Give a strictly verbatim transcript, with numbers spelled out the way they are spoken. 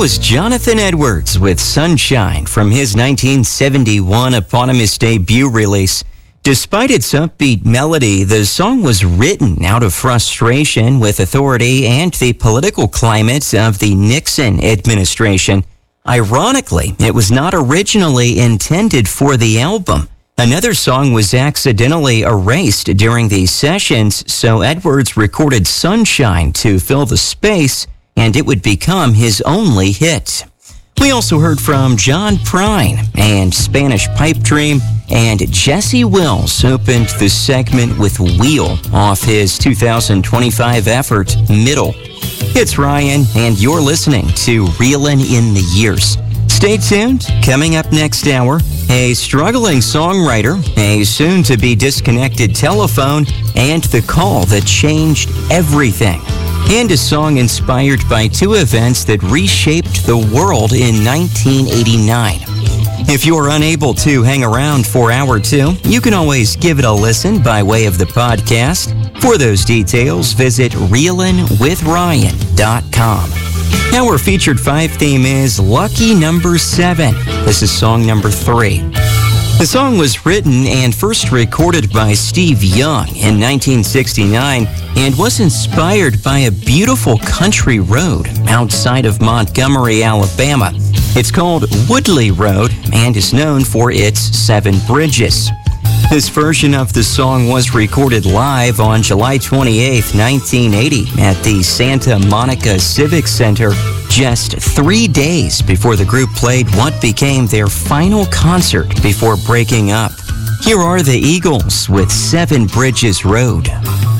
was Jonathan Edwards with Sunshine from his nineteen seventy-one eponymous debut release. Despite its upbeat melody, the song was written out of frustration with authority and the political climate of the Nixon administration. Ironically, it was not originally intended for the album. Another song was accidentally erased during these sessions, so Edwards recorded Sunshine to fill the space, and it would become his only hit. We also heard from John Prine and Spanish Pipe Dream, and Jesse Wills opened the segment with Wheel off his two thousand twenty-five effort, Middle. It's Ryan, and you're listening to Reelin' in the Years. Stay tuned. Coming up next hour, a struggling songwriter, a soon-to-be disconnected telephone, and the call that changed everything. And a song inspired by two events that reshaped the world in nineteen eighty-nine. If you're unable to hang around for hour two, you can always give it a listen by way of the podcast. For those details, visit reelin with ryan dot com. Our featured five theme is Lucky Number Seven. This is song number three. The song was written and first recorded by Steve Young in nineteen sixty-nine and was inspired by a beautiful country road outside of Montgomery, Alabama. It's called Woodley Road and is known for its seven bridges. This version of the song was recorded live on July twenty-eighth, nineteen eighty at the Santa Monica Civic Center, just three days before the group played what became their final concert before breaking up. Here are the Eagles with Seven Bridges Road.